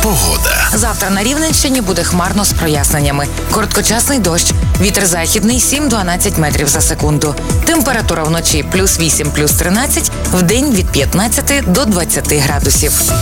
Погода. Завтра на Рівненщині буде хмарно з проясненнями. Короткочасний дощ. Вітер західний 7-12 метрів за секунду. Температура вночі +8, +13, вдень від 15 до 20 градусів.